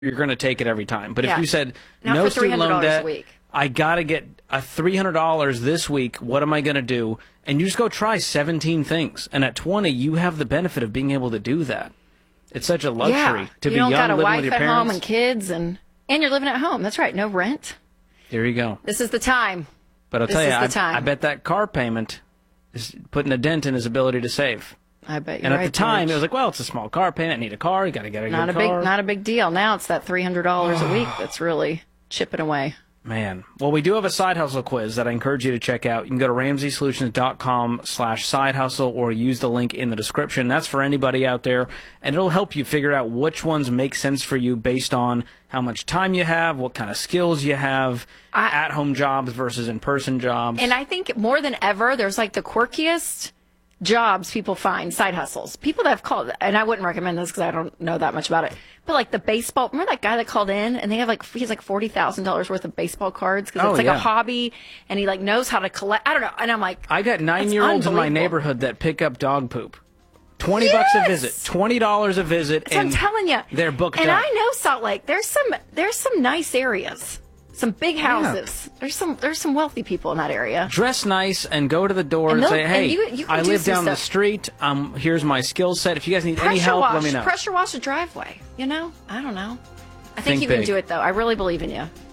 you're going to take it every time. But if Yeah. you said, Not no for student loan $300 debt, a week. I got to get a $300 this week, what am I going to do? And you just go try 17 things. And at 20, you have the benefit of being able to do that. It's such a luxury to be young, You don't got a living wife with your at parents. home and kids, and you're living at home. That's right. No rent. There you go. This is the time. But I'll This tell you, is the time. I bet that car payment is putting a dent in his ability to save. I bet you're And at right, the time, George. it was like, well, it's a small car payment. I need a car. You got to get a not good a car. not a big deal. Now it's that $300 a week that's really chipping away. Man. Well, we do have a side hustle quiz that I encourage you to check out. You can go to RamseySolutions.com/side hustle or use the link in the description. That's for anybody out there, and it'll help you figure out which ones make sense for you based on how much time you have, what kind of skills you have, at-home jobs versus in-person jobs. And I think more than ever, there's like the quirkiest jobs people find, side hustles. People that have called, and I wouldn't recommend this because I don't know that much about it, but like the baseball, remember that guy that called in and they have like, he's like $40,000 worth of baseball cards because it's like a hobby and he like knows how to collect. I don't know. And I'm like, I got 9-year-olds in my neighborhood that pick up dog poop. $20 a visit, $20 a visit. So I'm telling you, they're booked and up. I know Salt Lake. There's some nice areas, some big houses. Yeah. There's some wealthy people in that area. Dress nice and go to the door and say, "Hey, you I live down the street. Here's my skill set. If you guys need any help, let me know." Pressure wash a driveway. You know, I don't know. I think Think you can big. do it though. I really believe in you.